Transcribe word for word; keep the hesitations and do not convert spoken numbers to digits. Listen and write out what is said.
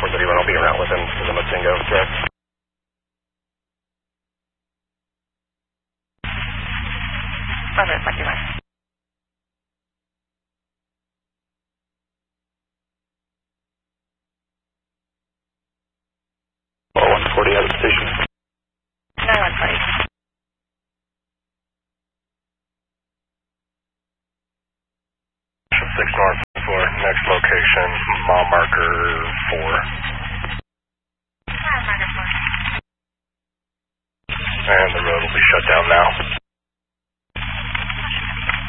but he will be around with him to the Matingo threat. Roger, thank you, man. one forty out of station. nine one forty. six north for next location, mile marker four. Mile marker four. And the road will be shut down now.